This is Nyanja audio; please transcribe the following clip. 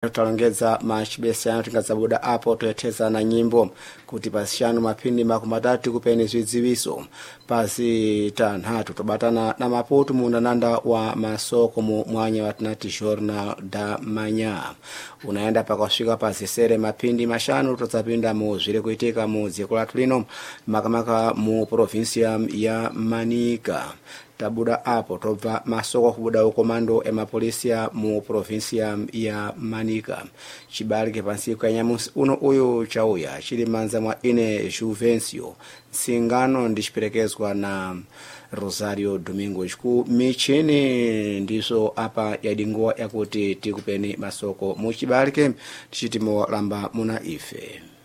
talongeza machibesano tingazabuda apo toyetheza na nyimbo kuti pasishanu mapindi makumatatu kupeni zidziwiso pasi tanhatu tobatana na maputu mundananda wa masoko mu mwanya wa tinati Jornal da Manhã unaenda pakasvika pasisere mapindi mashanu totsapinda mu zviri kuitika mu dziko lathu lino makamaka mu provincia ya Manica. Tabuda apo tobva masoko kubuda ukomando emapolisia mu provincia ya Manica chibalike pansiku ya nyamusi uno uyu chauya chili manza mwa ine Juvencio singano ndichiperekezwa na Rosario Domingos ku michini ndiso apa yadingowa yakuti tikupeni masoko mu chibalike tichitimo lamba muna ife.